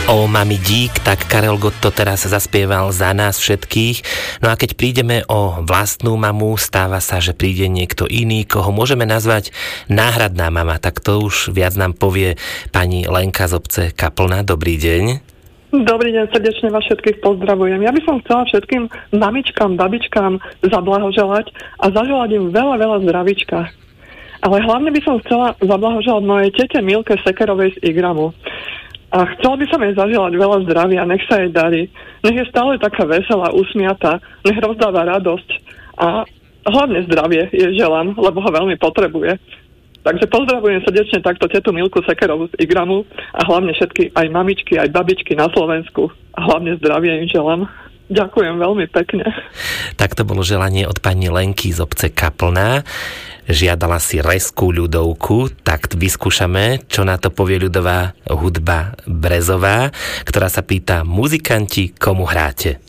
O mami dík, tak Karel Gott to teraz zaspieval za nás všetkých. No a keď prídeme o vlastnú mamu, stáva sa, že príde niekto iný, koho môžeme nazvať náhradná mama. Tak to už viac nám povie pani Lenka z obce Kaplna. Dobrý deň. Dobrý deň, srdečne vás všetkých pozdravujem. Ja by som chcela všetkým mamičkám, babičkám zablahoželať a zaželať im veľa, veľa zdravíčka. Ale hlavne by som chcela zablahoželať mojej tete Milke Sekerovej z Igramu. A chcela by som jej zaželať veľa zdravia, nech sa jej darí. Nech je stále taká veselá, usmiatá, nech rozdáva radosť. A hlavne zdravie jej želám, lebo ho veľmi potrebuje. Takže pozdravujem srdečne takto tetu Milku Sekerovú z Igramu a hlavne všetky aj mamičky, aj babičky na Slovensku. A hlavne zdravie im želám. Ďakujem veľmi pekne. Tak to bolo želanie od pani Lenky z obce Kaplna. Žiadala si reskú ľudovku, tak vyskúšame, čo na to povie ľudová hudba Brezová, ktorá sa pýta: muzikanti, komu hráte?